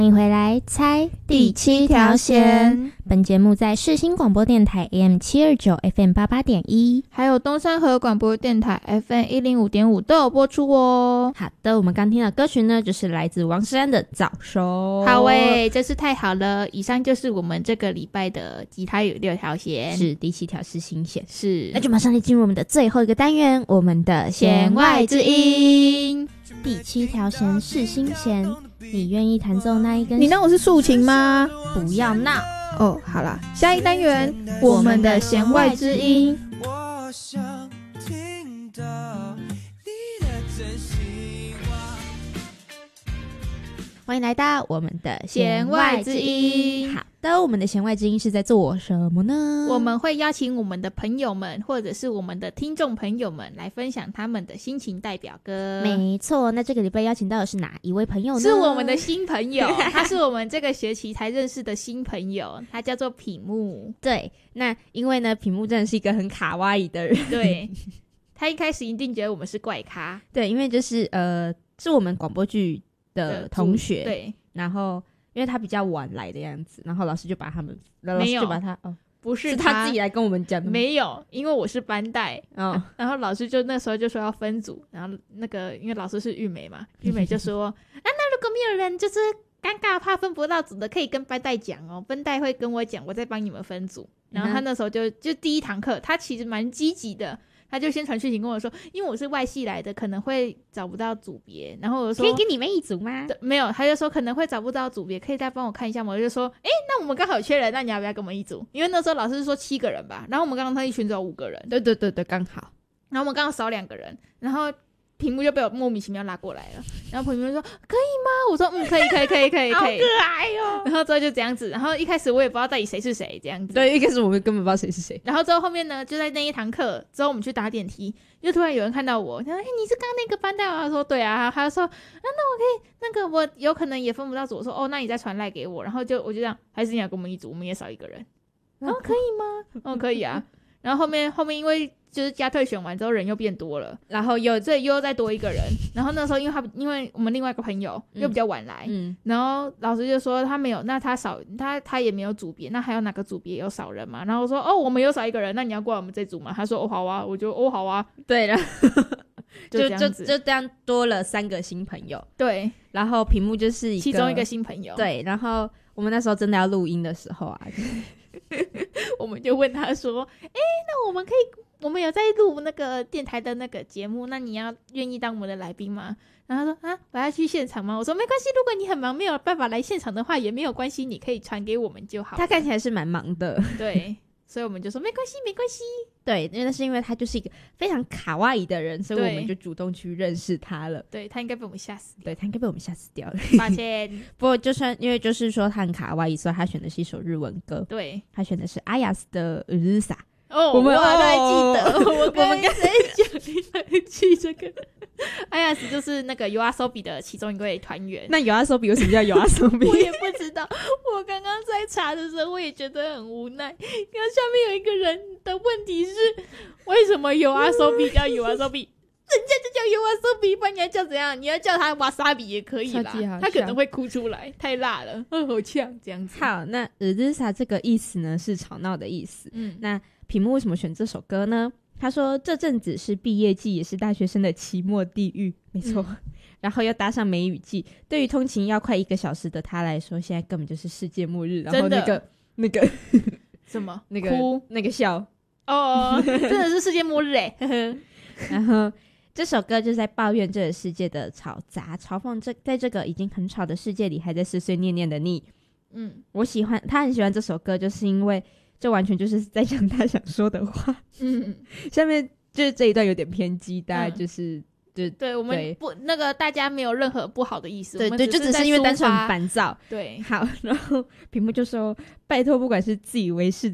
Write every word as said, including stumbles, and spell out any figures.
欢迎回来猜第七条弦。 本节目在世新广播电台 A M 七二九 F M 八八点一， 还有东山河广播电台 F M 一零五点五都有播出哦。 好的，我们刚听的歌曲呢，就是来自王诗安的《早熟》。 好喂，真是太好了！以上就是我们这个礼拜的吉他有六条弦， 是第七条是新弦， 是。 那就马上来进入我们的最后一个单元，我们的弦外之音。 第七条弦是新弦，你愿意弹奏那一根？ 你当我是竖琴吗？ 不要闹哦。好啦，下一单元我们的弦外之音。我想听到你的真心话。 欢迎来到我们的弦外之音。 好的，我们的弦外之音是在做什么呢？ 我们会邀请我们的朋友们或者是我们的听众朋友们来分享他们的心情代表歌。 没错，那这个礼拜邀请到的是哪一位朋友呢？ 是我们的新朋友他是我们这个学期才认识的新朋友，他叫做品木。 对，那因为呢品木真的是一个很卡哇伊的人， 对，他一开始一定觉得我们是怪咖。 对，因为就是呃是我们广播剧的同学， 对， 然后因为他比较晚来的样子，然后老师就把他们，老师就把他哦， 不是他, 是他自己来跟我们讲的， 没有，因为我是班带， 哦， 然后老师就那时候就说要分组，然后那个因为老师是玉美嘛，玉美就说啊，那如果没有人就是尴尬怕分不到组的，可以跟班带讲哦，班带会跟我讲，我再帮你们分组。然后他那时候就就第一堂课，他其实蛮积极的。他就先传讯息跟我说，因为我是外系来的，可能会找不到组别，然后我说可以给你们一组吗？ 没有，他就说可能会找不到组别，可以再帮我看一下吗？我就说哎，那我们刚好有缺人，那你要不要跟我们一组？因为那时候老师是说七个人吧，然后我们刚刚他一群只有五个人， 对对对对，刚好， 然后我们刚刚少两个人，然后屏幕就被我莫名其妙拉过来了，然后屏幕就说可以吗？我说嗯，可以可以可以可以可以， 好可爱哦。 然后之后就这样子，然后一开始我也不知道到底谁是谁这样子， 对，一开始我们根本不知道谁是谁。 然后之后后面呢，就在那一堂课之后，我们去搭电梯，就突然有人看到我，他说：“哎、欸，你是刚刚那个班带吗？”他说：“对啊。”他就说：“啊，那我可以，那个我有可能也分不到组。”我说：“哦，那你再传赖给我。”然后就我就这样，还是你要跟我们一组，我们也少一个人。然后、哦、可以吗？哦，可以啊。然后后面后面因为就是加退选完之后人又变多了，然后又这又再多一个人。然后那时候因为他因为我们另外一个朋友又比较晚来，嗯，然后老师就说他没有，那他少他他也没有组别，那还有哪个组别有少人嘛？然后我说哦，我们有少一个人，那你要过来我们这组吗？他说哦好啊，我就哦好啊， 对了， 就这样子就就就这样多了三个新朋友， 对， 然后屏幕就是一个其中一个新朋友， 对，然后我们那时候真的要录音的时候啊。 我们就问他说哎、欸，那我们可以我们有在录那个电台的那个节目，那你要愿意当我们的来宾吗？然后他说啊，我要去现场吗？我说没关系，如果你很忙没有办法来现场的话也没有关系，你可以传给我们就好。 他看起来是蛮忙的， 对，所以我们就说没关系没关系。 对，因为那是因为他就是一个非常卡哇伊的人，所以我们就主动去认识他了。 对，他应该被我们吓死， 对，他应该被我们吓死掉了， 抱歉。 不过就算因为就是说他很卡哇伊，所以他选的是一首日文歌， 对， 他选的是阿雅斯的日萨。 哦， 我们还记得， 哦、 我跟谁讲你还记这个？阿雅斯就是那个 YOASOBI 的其中一位团员。 那 YOASOBI 为什么叫 YOASOBI？ 我也不知道。我刚刚在查的时候，我也觉得很无奈。然后下面有一个人的问题是，为什么 YOASOBI 叫 YOASOBI？人家就叫 YOASOBI， 不然你要叫怎样？你要叫他 wasabi 也可以啦，他可能会哭出来，太辣了，好呛这样子。 好，那日萨这个意思呢是吵闹的意思。嗯，那屏幕为什么选这首歌呢？他说这阵子是毕业季，也是大学生的期末地狱，没错。嗯、然后又搭上梅雨季，对于通勤要快一个小时的他来说，现在根本就是世界末日。然后那个那个什么那个哭那个笑哦，真的是世界末日哎、欸。 然后这首歌就在抱怨这个世界的嘈杂，嘲讽这在这个已经很吵的世界里还在碎碎念念的你。嗯，我喜欢他很喜欢这首歌，就是因为这完全就是在讲他想说的话。嗯，下面就是这一段有点偏激，大概就是、嗯、就对我们不那个大家没有任何不好的意思， 对对，就只是因为单纯很烦躁。 对， 好，然后屏幕就说拜托，不管是自以为是